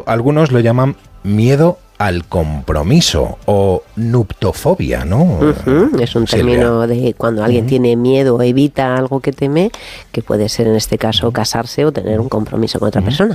algunos lo llaman miedo al compromiso o nuptofobia, ¿no? Es un término de cuando alguien tiene miedo o evita algo que teme, que puede ser en este caso casarse o tener un compromiso con otra persona.